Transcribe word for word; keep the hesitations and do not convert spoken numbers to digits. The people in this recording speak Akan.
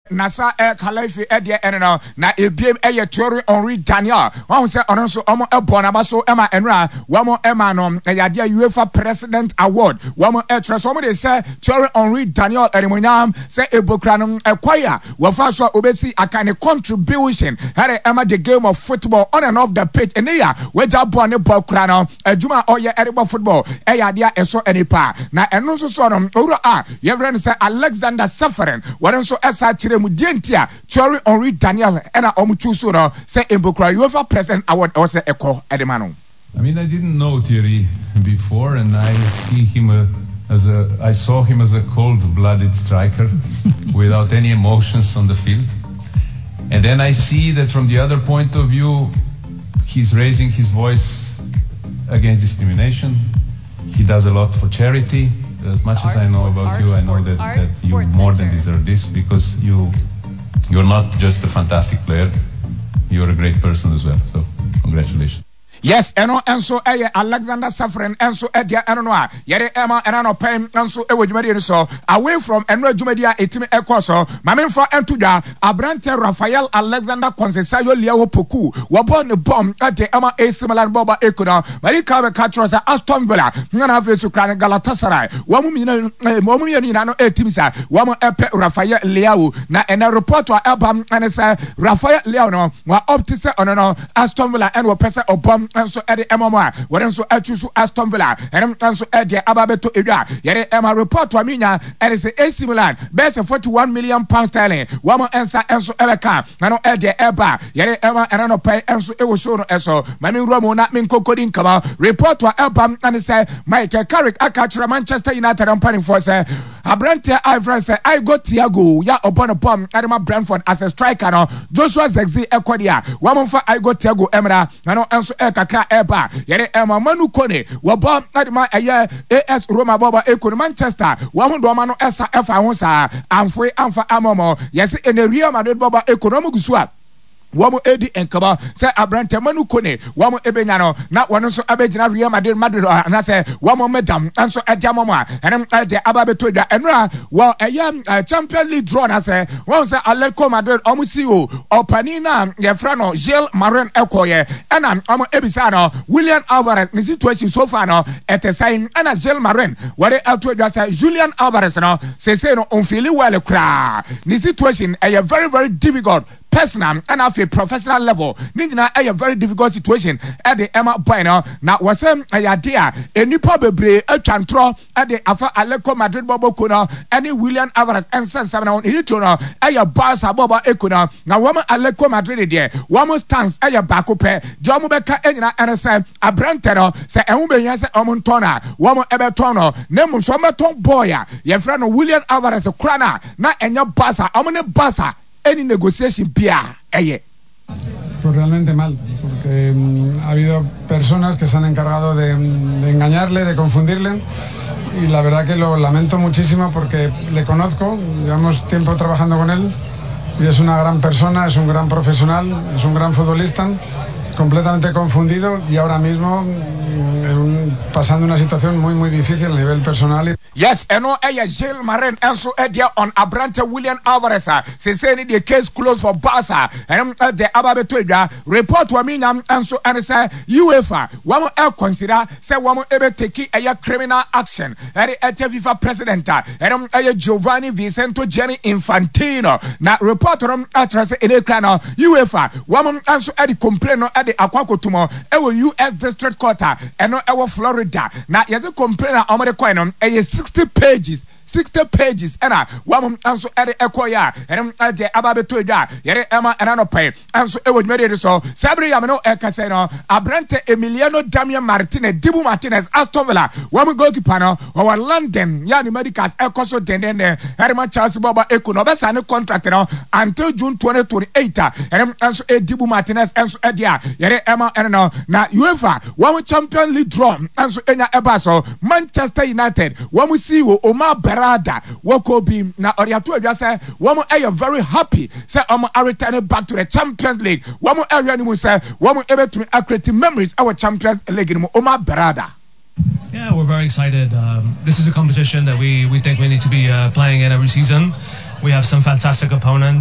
nasa e Khalifi e de eno na ebiem e ye Thierry Henry Daniel won say ono so omo e bonaba so e ma enra wamo e ma no e yade UEFA President Award wamo e tre so mo de say Thierry Henry Daniel erimonyam say ebokra no e kwaya wo fa so obesi akane contribution here e ma the game of football on and off the pitch ene ya weja bo ne bokra no adwuma oye erebo football e yade a eso enipa na eno so so no owura a yevren say Alexander Safarin won so esa kire mu dientia Thierry Henry Daniel ena omu chuso no say ebokra UEFA President Award o say eko edemano. I mean, I didn't know Thierry before, and I see him uh, as a, I saw him as a cold-blooded striker without any emotions on the field. And then I see that from the other point of view, he's raising his voice against discrimination. He does a lot for charity. As much as I know about you, I know that, that you more than deserve this, because you, you're not just a fantastic player, you're a great person as well. So, congratulations. Yes, eno enso eye Alexander Safarin enso edia eno no a yere ema ena no pem enso e wodwumadi ni so away from eno adwumadi a etimi ekoso mamemfo entudwa Abrante Rafael Alexander Conceição Leao Poku wo bon ne bom ade ema AC Milan boba ekuna Malika be catchers Aston Villa ngana afesu kran Galatasaray wo mu mina mo mu mina na no etimi sa wo mo epe Rafael Leao na ena report wa ebam ene say Rafael Leao no wa opti se ono no Aston Villa en wo pese obom enso ede emama wore so atusu Aston Villa en enso ede ababeto edwa yere ema report wa minya ede se A C Milan best forty-one million pounds sterling wamo ensa enso ebeka na no ede eba yere ema ena no pay enso ewo show no eso mami romo na min kokodi nkama report wa eba and say Michael Carrick akachira Manchester United ampani for say Abrante Ivory say I got Thiago ya upon a bomb Adama Brentford as a striker no Joshua Zexi ekodia wamo fa I got Thiago emra na no enso kakra eba yere ema Manu Kone wo bom adima eye A S Roma boba ekon Manchester wo ho do ma no esa efa ho sa amfo amfa amomo yes ene Real Madrid boba ekonomu gusua wamo edi enkaba say Abrante Manu Kone wamo ebenya no na wono so abegina Real Madrid Madrid na say wamo medam anso ediamomo a enem ede ababeto da enra wo eye Champions League draw na say won say Atletico Madrid omu C E O opanina ye fra no Gil Marin ekoye ena omu ebisa no William Alvarez ni situation so far no etesain ena Gil Marin wore ato dwa say Julian Alvarez no say say no on feel well kra ni situation a very very difficult personal and at a professional level. Nina a very difficult situation at the Emma Bueno. Now was a idea a new probably a chantro at the Alpha Atletico Madrid Bobo Kuna any William Alvarez and San Samuel Ilitono a your Barca Boba Ekuna. Now woman Atletico Madrid there one stands a your back up Jomo Becca Enna and say a Brantero say a woman yes a Montona woman Evertono Nemo Somaton Boya your friend William Alvarez a crana not and your Barca Omone Barca. Any negotiation pia eye. Pues realmente mal, porque um, ha habido personas que se han encargado de, de engañarle, de confundirle, y la verdad que lo lamento muchísimo porque le conozco, llevamos tiempo trabajando con él y es una gran persona, es un gran profesional, es un gran futbolista, completamente confundido y ahora mismo um, pasando una situación muy muy difícil a nivel personal. Yes, and no aya Gil Marin also edia on Abrante William Alvarez. Say say the case closed for Barca. And the Ababeto report wa minyam and so and say UEFA one will consider say one will able take a criminal action. Eri ete FIFA president and aya Giovanni Vicente Gianni Infantino. Na report rom atrase in ekrano UEFA one also edi complain no edi akwakotumo ewo U S District Court and no ewo Florida. Na yeze complain na omode coin no eye sixty pages sixty pages ena wam anso ere ekoya ere ade ababeto dwa yere ema ena no pay anso ewo dwere so sabre yam no ekase no Abrante Emiliano Damian Martinez Dibu Martinez Aston Villa wam goalkeeper no our London yani medicals ekoso dendende Herman Charles Boba Ekuno be sign contract no until June twenty twenty-eight ere anso e Dibu Martinez anso edia yere ema ena no na UEFA wam Champions League draw anso enya eba so Manchester United wam C E O Omar Berada Wokobi na Oriato Adwa say womo are very happy say omo are returning back to the Champions League womo area ni mu say womo able to create memories our Champions League ni Omar Berada. Yeah, we're very excited. Um, this is a competition that we we think we need to be uh, playing in every season. We have some fantastic opponents.